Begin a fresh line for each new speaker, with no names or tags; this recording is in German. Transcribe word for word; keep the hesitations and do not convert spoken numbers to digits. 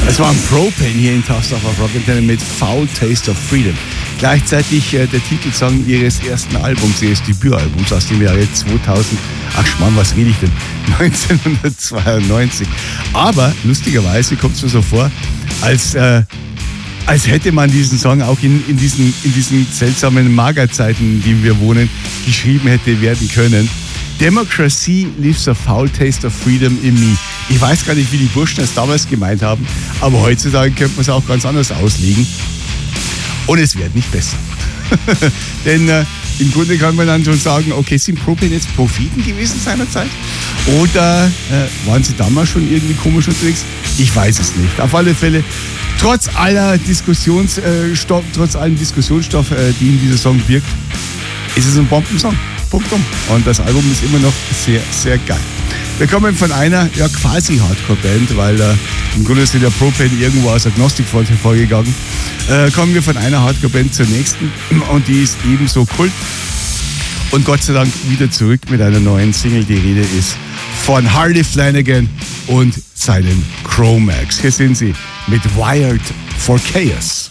Es war ein Propane hier in Taste of Rock mit Foul Taste of Freedom. Gleichzeitig äh, der Titelsong ihres ersten Albums, ihres Debütalbums aus dem Jahre zweitausend. Ach Schmarrn, was rede ich denn? neunzehnhundertzweiundneunzig. Aber lustigerweise kommt es mir so vor, als, äh, als hätte man diesen Song auch in, in, diesen, in diesen seltsamen Magerzeiten, in denen wir wohnen, geschrieben hätte werden können. Democracy leaves a foul taste of freedom in me. Ich weiß gar nicht, wie die Burschen es damals gemeint haben, aber heutzutage könnte man es auch ganz anders auslegen. Und es wird nicht besser. Denn äh, im Grunde kann man dann schon sagen, okay, sind Propane jetzt Propheten gewesen seinerzeit? Oder äh, waren sie damals schon irgendwie komisch unterwegs? Ich weiß es nicht. Auf alle Fälle, trotz aller Diskussionsstoff, äh, trotz allen Diskussionsstoff, äh, die in dieser Song birgt, ist es ein Bombensong. Punkt um. Und das Album ist immer noch sehr, sehr geil. Wir kommen von einer ja, quasi Hardcore-Band, weil äh, im Grunde sind ja Propane irgendwo aus Agnostic-Front hervorgegangen. Äh, kommen wir von einer Hardcore-Band zur nächsten und die ist ebenso Kult. Und Gott sei Dank wieder zurück mit einer neuen Single. Die Rede ist von Harley Flanagan und seinen Cro-Mags. Hier sind sie mit Wired for Chaos.